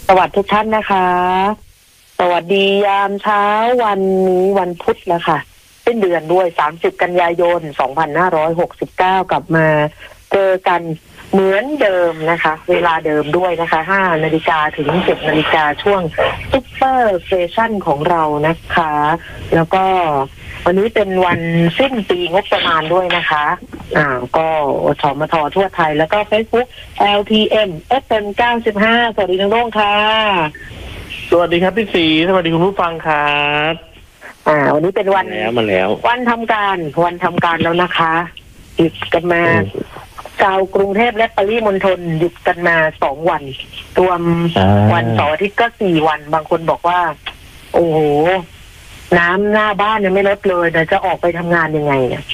สวัสดีทุกท่านนะคะสวัสดียามเช้าวันนี้วันพุธนะคะสิ้นเดือนด้วย30กันยายน2569กลับมาเจอกันเหมือนเดิมนะคะเวลาเดิมด้วยนะคะ5 นาฬิกาถึง 7 นาฬิกาช่วงซุปเปอร์เซสชั่นของเรานะคะแล้วก็วันนี้เป็นวันสิ้นปีงบประมาณด้วยนะคะก็สมท.ทั่วไทยแล้วก็ Facebook LTM FM 95สวัสดีน้องโด่งค่ะสวัสดีครับพี่ศรีสวัสดีคุณผู้ฟังครับวันนี้เป็นวันมาแล้ววันทำการแล้วนะคะหยุดกันมาชาวกรุงเทพและปริมณฑลหยุดกันมา2 วันรวมวันเสาร์อาทิตย์ก็4 วันบางคนบอกว่าโอ้โหน้ำหน้าบ้านยังไม่ลดเลยแต่จะออกไปทำงานยังไงเนี่ย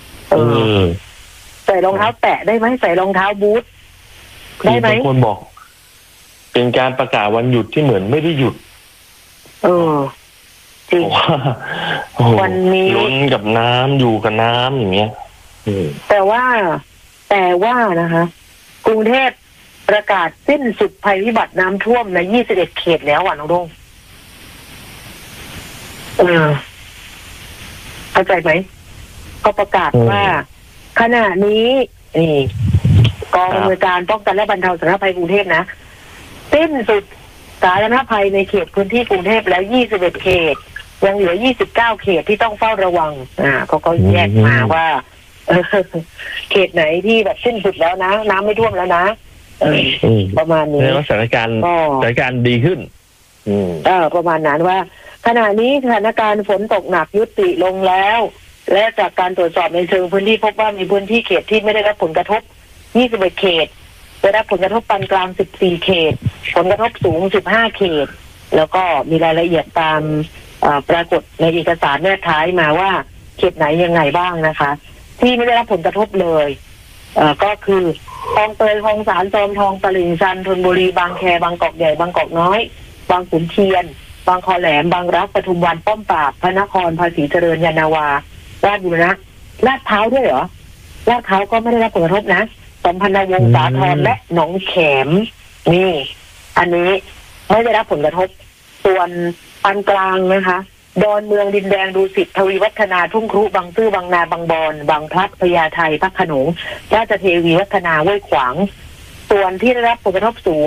ใส่รองเท้าแตะได้ไหมใส่รองเท้าบูทได้ไหมบางคนบอกเป็นการประกาศวันหยุดที่เหมือนไม่ได้หยุดจริงวันนี้ลุ้นกับน้ำอยู่กับน้ำอย่างเงี้ยแต่ว่านะคะกรุงเทพประกาศสิ้นสุดภัยพิบัติน้ำท่วมใน21 เขตแล้วน้องโด่งเข้าใจไหมก็ประกาศว่าขณะนี้กองอำนวยการป้องกันและบรรเทาสาธารณภัยกรุงเทพนะสิ้นสุดสาธารณภัยในเขตพื้นที่กรุงเทพแล้ว21 เขตยังเหลือ29 เขตที่ต้องเฝ้าระวังเขาก็แยกมาว่าเขตไหนที่แบบสิ้นสุดแล้วนะน้ำไม่ท่วมแล้วนะประมาณนี้สถานการณ์ดีขึ้นประมาณนั้นว่าขณะนี้สถานการณ์ฝนตกหนักยุติลงแล้วและจากการตรวจสอบในเชิงพื้นที่พบว่ามีพื้นที่เขตที่ไม่ได้รับผลกระทบ21 เขตได้รับผลกระทบปานกลาง14 เขตผลกระทบสูง15 เขตแล้วก็มีรายละเอียดตามปรากฏในเอกสารแนบท้ายมาว่าเขตไหนยังไงบ้างนะคะที่ไม่ได้รับผลกระทบเลยก็คือคลองเตยคลองสารจอมทองตลิ่งชันธนบุรีบางแคบางกอกใหญ่บางกอกน้อยบางขุนเทียนบางคอแหลมบางรักปทุมวันป้อมปราบพระนครภาษีเจริญยานนาวาราชบุรณะลาดพร้าวด้วยเหรอลาดพร้าวก็ไม่ได้รับผลกระทบนะสัมพันธวงศ์สาทรและหนองแขมนี่อันนี้ไม่ได้รับผลกระทบส่วนปานกลางนะคะดอนเมืองดินแดงดุสิตทวีวัฒนาทุ่งครุบางซื่อบางนาบางบอนบางพลัดพญาไทพระโขนงราชเทวีวัฒนาห้วยขวางส่วนที่ได้รับผลกระทบสูง